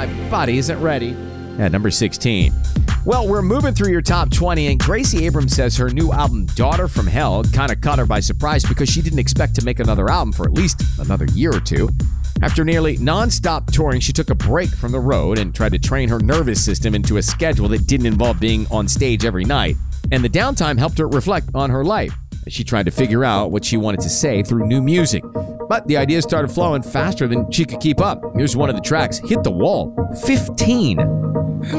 My body isn't ready. At number 16. Well, we're moving through your top 20, and Gracie Abrams says her new album, Daughter from Hell, kind of caught her by surprise because she didn't expect to make another album for at least another year or two. After nearly non-stop touring, she took a break from the road and tried to train her nervous system into a schedule that didn't involve being on stage every night. And the downtime helped her reflect on her life as she tried to figure out what she wanted to say through new music. But the ideas started flowing faster than she could keep up. Here's one of the tracks, Hit the Wall, 15.